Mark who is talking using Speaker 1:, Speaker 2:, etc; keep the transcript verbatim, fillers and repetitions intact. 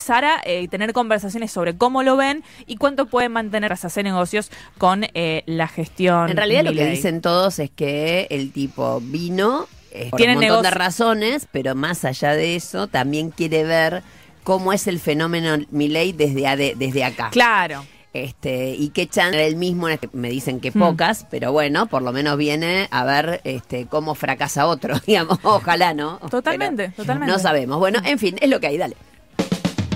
Speaker 1: empezar a eh, tener conversaciones sobre cómo lo ven y cuánto pueden mantener tras hacer negocios con eh, la gestión.
Speaker 2: En realidad
Speaker 1: Milei.
Speaker 2: lo que dicen todos es que el tipo vino eh, por
Speaker 1: Tiene
Speaker 2: un montón de
Speaker 1: negocio.
Speaker 2: razones, pero más allá de eso también quiere ver cómo es el fenómeno Milei desde, ade- desde acá.
Speaker 1: Claro.
Speaker 2: Este, y qué chance él mismo, me dicen que
Speaker 1: Hmm.
Speaker 2: pocas, pero bueno, por lo menos viene a ver este, cómo fracasa otro, digamos, ojalá, ¿no?
Speaker 1: Totalmente,
Speaker 2: Pero
Speaker 1: totalmente.
Speaker 2: no sabemos. Bueno, en fin, es lo que hay, dale.